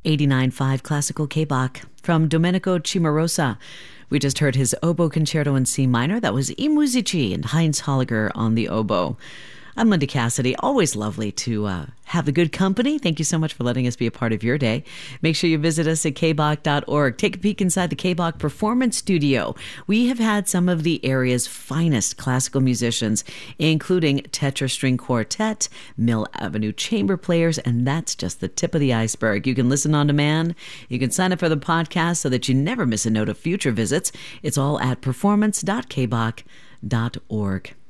89.5 Classical K-Bach from Domenico Cimarosa. We just heard his oboe concerto in C minor. That was I Musici and Heinz Holliger on the oboe. I'm Linda Cassidy. Always lovely to have the good company. Thank you so much for letting us be a part of your day. Make sure you visit us at kbach.org. Take a peek inside the K-Bach Performance Studio. We have had some of the area's finest classical musicians, including Tetra String Quartet, Mill Avenue Chamber Players, and that's just the tip of the iceberg. You can listen on demand. You can sign up for the podcast so that you never miss a note of future visits. It's all at performance.kbach.org.